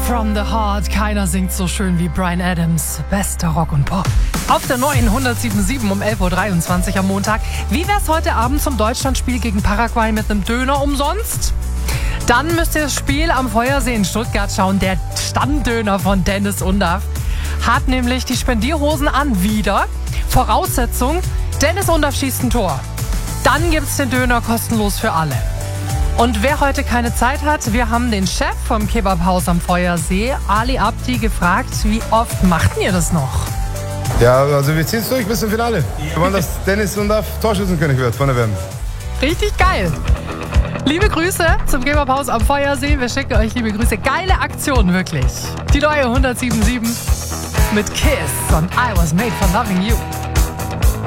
from the Heart. Keiner singt so schön wie Bryan Adams. Bester Rock und Pop. Auf der neuen 107.7 um 11.23 Uhr am Montag. Wie wär's heute Abend zum Deutschlandspiel gegen Paraguay mit einem Döner umsonst? Dann müsst ihr das Spiel am Feuersee in Stuttgart schauen. Der Stammdöner von Dennis Undaff hat nämlich die Spendierhosen an wieder. Voraussetzung, Dennis Undaff schießt ein Tor. Dann gibt's den Döner kostenlos für alle. Und wer heute keine Zeit hat, wir haben den Chef vom Kebabhaus am Feuersee, Ali Abdi, gefragt, wie oft macht ihr das noch? Ja, also wir ziehen es durch bis zum Finale. Wir wollen, dass Dennis Undaff Torschützenkönig wird von der WM. Richtig geil. Liebe Grüße zum Kebabhaus am Feuersee. Wir schicken euch liebe Grüße. Geile Aktion, wirklich. Die neue 107.7 mit Kiss und I Was Made for Loving You.